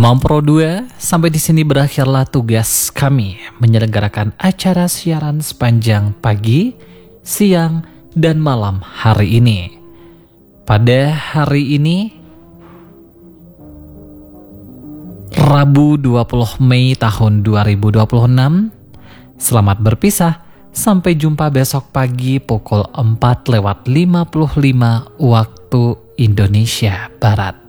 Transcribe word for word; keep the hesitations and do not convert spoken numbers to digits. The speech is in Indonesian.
Mampro dua, sampai di sini berakhirlah tugas kami menyelenggarakan acara siaran sepanjang pagi, siang, dan malam hari ini. Pada hari ini, Rabu dua puluh Mei tahun dua ribu dua puluh enam, selamat berpisah, sampai jumpa besok pagi pukul empat lewat lima puluh lima waktu Indonesia Barat.